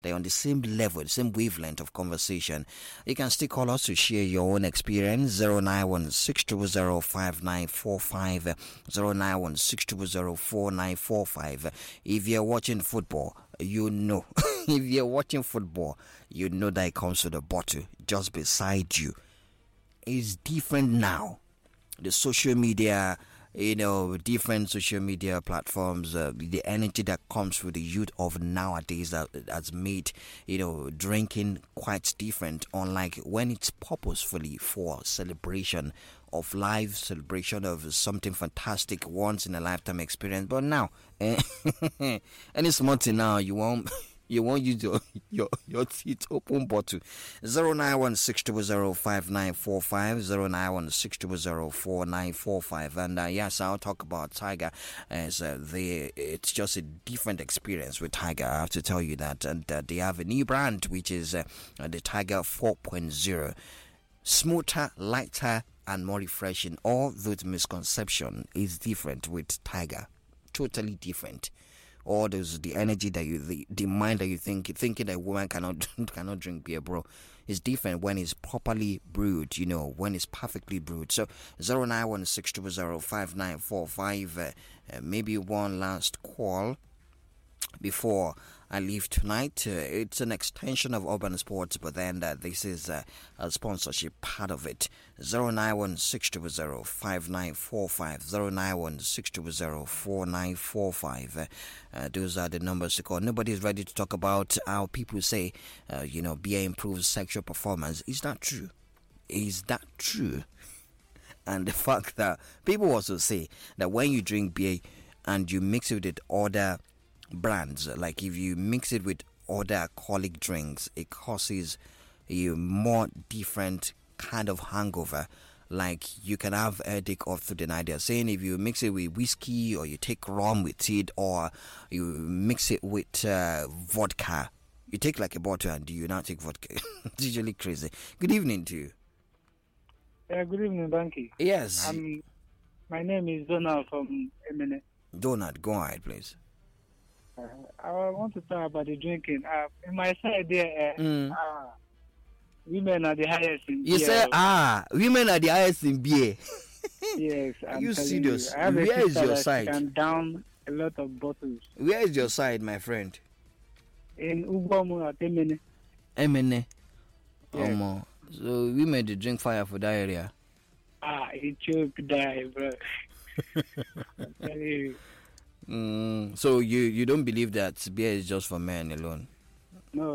they're on the same level, the same wavelength of conversation. You can still call us to share your own experience. 091-600-5945, 091-600-4945. If you're watching football, you know. If you're watching football, you know that it comes with a bottle just beside you. It's different now. The social media, different social media platforms, the energy that comes with the youth of nowadays that has made, drinking quite different, unlike when it's purposefully for celebration of life, celebration of something fantastic, once in a lifetime experience. But now, any small thing now, you won't use your teeth open bottle. 091-600-5945, 091-600-4945. And yes, I'll talk about Tiger as it's just a different experience with Tiger. I have to tell you that. And they have a new brand, which is the Tiger 4.0. Smoother, lighter, and more refreshing. Although the misconception is different with Tiger, totally different. Or there's the energy that the mind that you thinking that a woman cannot drink beer, bro, is different when it's properly brewed, when it's perfectly brewed. So 091-600-5945. Maybe one last call before I leave tonight. It's an extension of Urban Sports, but then this is a sponsorship part of it. 091-600-5945, 091-600-4945. Those are the numbers to call. Nobody's ready to talk about how people say, beer improves sexual performance. Is that true? Is that true? And the fact that people also say that when you drink beer and you mix it with other brands, like if you mix it with other alcoholic drinks, it causes a more different kind of hangover. Like you can have a headache all through the night. They're saying if you mix it with whiskey, or you take rum with it, or you mix it with vodka, you take like a bottle and you now take vodka. It's usually crazy. Good evening to you. Yeah, good evening, Banky. Yes. My name is Donald from Emene. Donald, go ahead, please. I want to talk about the drinking. In my side there, women are the highest in beer. You say, women are the highest in beer. Yes. Are you serious? Where is your side? I can down a lot of bottles. Where is your side, my friend? In Ugbomu at Emene. Emene. Yes. So women they drink fire for that area. It choke die, bro. I'm telling you. So you don't believe that beer is just for men alone? No.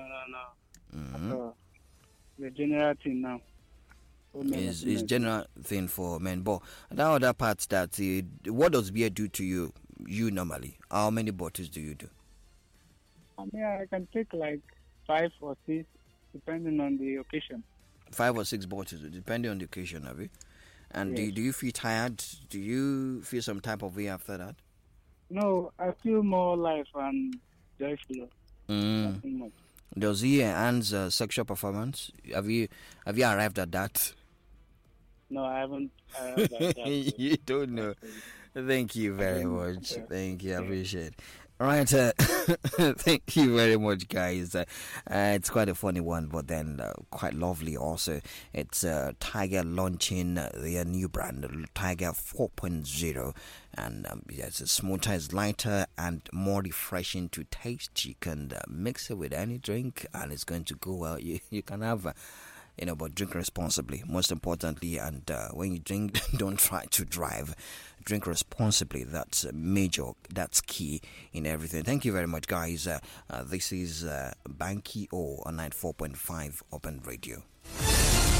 The general thing now. It's general thing for men. But that other part that what does beer do to you normally? How many bottles do you do? I can take like 5 or 6 depending on the occasion. 5 or 6 bottles depending on the occasion, have you? And yes. do you feel tired? Do you feel some type of way after that? No, I feel more life and joyful. Nothing much. Does he enhance sexual performance? Have you arrived at that? No, I haven't arrived at that. You don't know. Thank you very much. Thank you. I appreciate it. All right. Thank you very much, guys. It's quite a funny one, but then quite lovely also. It's Tiger launching their new brand, Tiger 4.0. And yes, it's smoother, it's lighter, and more refreshing to taste. You can mix it with any drink, and it's going to go well. You can have... but drink responsibly, most importantly. And when you drink, don't try to drive. Drink responsibly. That's major. That's key in everything. Thank you very much, guys. This is Banky O on 94.5 Open Radio.